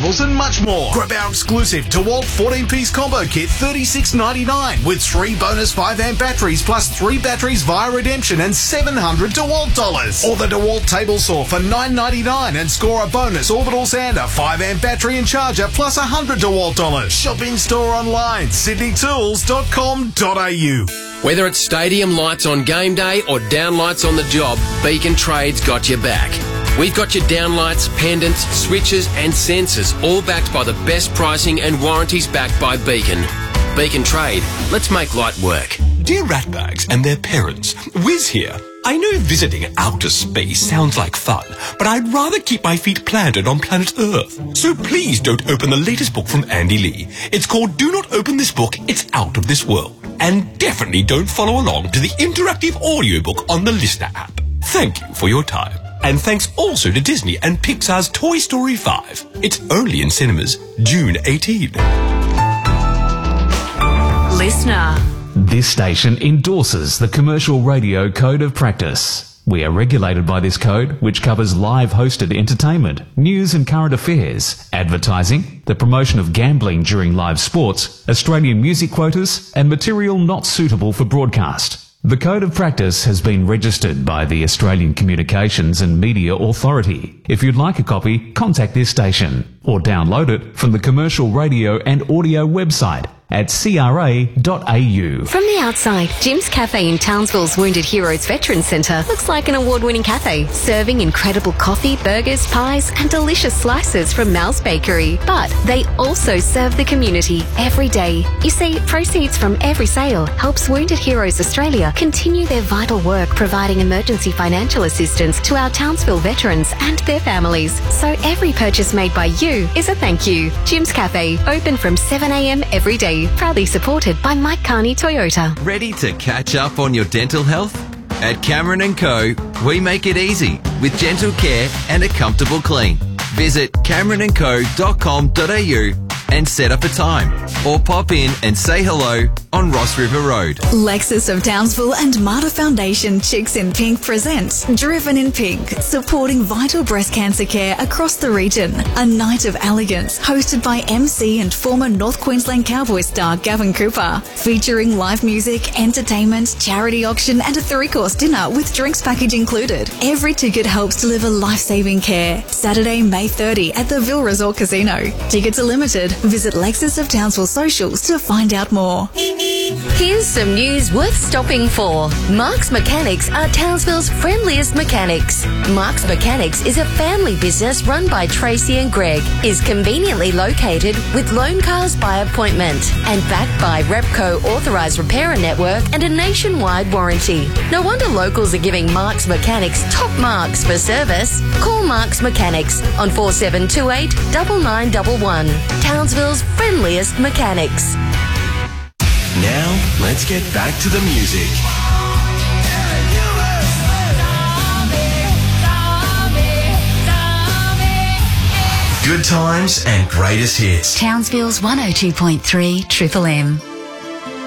tables and much more. Grab our exclusive DeWalt 14-piece combo kit, $36.99, with 3 bonus 5-amp batteries plus 3 batteries via redemption and $700 DeWalt dollars. Or the DeWalt table saw for $9.99 and score a bonus orbital sander, 5-amp battery and charger plus $100 DeWalt dollars. Shop in store online, sydneytools.com.au. Whether it's stadium lights on game day or downlights on the job, Beacon Trade's got your back. We've got your downlights, pendants, switches and sensors, all backed by the best pricing and warranties backed by Beacon. Beacon Trade, let's make light work. Dear ratbags and their parents, Wiz here. I know visiting outer space sounds like fun, but I'd rather keep my feet planted on planet Earth. So please don't open the latest book from Andy Lee. It's called Do Not Open This Book, It's Out of This World. And definitely don't follow along to the interactive audiobook on the Listener app. Thank you for your time. And thanks also to Disney and Pixar's Toy Story 5. It's only in cinemas June 18. Listener. This station endorses the Commercial Radio Code of Practice. We are regulated by this code, which covers live hosted entertainment, news and current affairs, advertising, the promotion of gambling during live sports, Australian music quotas, and material not suitable for broadcast. The Code of Practice has been registered by the Australian Communications and Media Authority. If you'd like a copy, contact this station or download it from the Commercial Radio and Audio website at cra.au. From the outside, Jim's Cafe in Townsville's Wounded Heroes Veterans Centre looks like an award-winning cafe, serving incredible coffee, burgers, pies and delicious slices from Mal's Bakery. But they also serve the community every day. You see, proceeds from every sale helps Wounded Heroes Australia continue their vital work providing emergency financial assistance to our Townsville veterans and their families. So every purchase made by you is a thank you. Jim's Cafe, open from 7 a.m. every day. Proudly supported by Mike Carney Toyota. Ready to catch up on your dental health? At Cameron & Co, we make it easy with gentle care and a comfortable clean. Visit cameronandco.com.au and set up a time, or pop in and say hello on Ross River Road. Lexus of Townsville and Marta Foundation Chicks in Pink presents Driven in Pink, supporting vital breast cancer care across the region. A night of elegance hosted by MC and former North Queensland Cowboy star Gavin Cooper, featuring live music, entertainment, charity auction and a 3-course dinner with drinks package included. Every ticket helps deliver life-saving care. Saturday, May 30 at the Ville Resort Casino. Tickets are limited. Visit Lexus of Townsville socials to find out more. Here's some news worth stopping for. Mark's Mechanics are Townsville's friendliest mechanics. Mark's Mechanics is a family business run by Tracy and Greg, is conveniently located with loan cars by appointment and backed by Repco authorised repairer network and a nationwide warranty. No wonder locals are giving Mark's Mechanics top marks for service. Call Mark's Mechanics on 4728 9911. Townsville's friendliest mechanics. Now, let's get back to the music. Good times and greatest hits. Townsville's 102.3 Triple M.